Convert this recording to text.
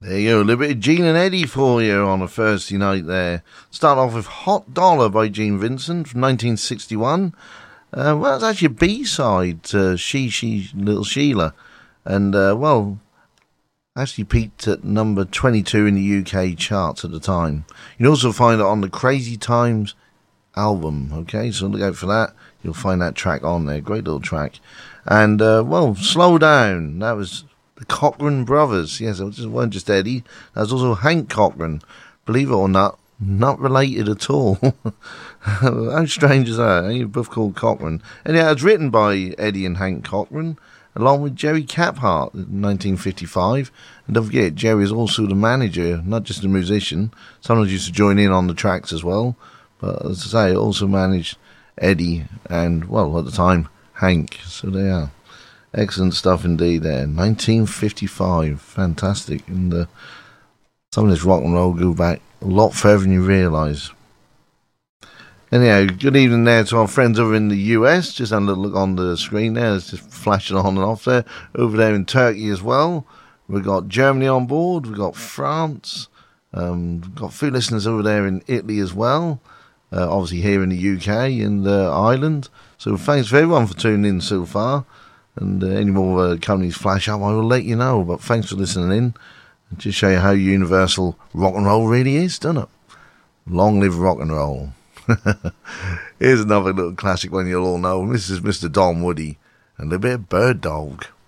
There you go, a little bit of Gene and Eddie for you on a Thursday night there. Start off with Hot Dollar by Gene Vincent from 1961. Well, it's actually a B-side to She, Little Sheila. And, actually peaked at number 22 in the UK charts at the time. You can also find it on the Crazy Times album, okay? So look out for that. You'll find that track on there. Great little track. And, Slow Down. That was the Cochran brothers. Yes, it weren't just Eddie. That was also Hank Cochran. Believe it or not related at all. How strange is that? You're both called Cochran. And yeah, it was written by Eddie and Hank Cochran, along with Jerry Caphart in 1955. And don't forget, Jerry is also the manager, not just a musician. Sometimes used to join in on the tracks as well. But as I say, also managed Eddie and, well, at the time, Hank. So they are. Excellent stuff indeed there. 1955. Fantastic. And some of this rock and roll go back a lot further than you realise. Anyhow, good evening there to our friends over in the US. Just had a little look on the screen there. It's just flashing on and off there. Over there in Turkey as well. We've got Germany on board. We've got France. We've got a few listeners over there in Italy as well. Obviously here in the UK and Ireland. So thanks for everyone for tuning in so far. And any more companies flash up, I will let you know. But thanks for listening in. And just show you how universal rock and roll really is, doesn't it? Long live rock and roll. Here's another little classic one you'll all know. This is Mr. Don Woody and a bit of Bird Dog.